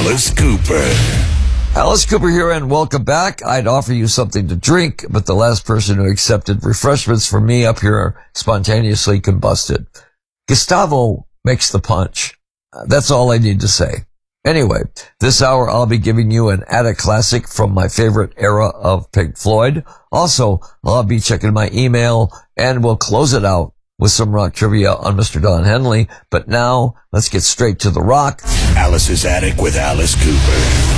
Alice Cooper. Alice Cooper here, and welcome back. I'd offer you something to drink, but the last person who accepted refreshments from me up here spontaneously combusted. Gustavo makes the punch. That's all I need to say. Anyway, this hour I'll be giving you an attic classic from my favorite era of Pink Floyd. Also, I'll be checking my email, and we'll close it out with some rock trivia on Mr. Don Henley. But now, let's get straight to the rock. Alice's Attic with Alice Cooper.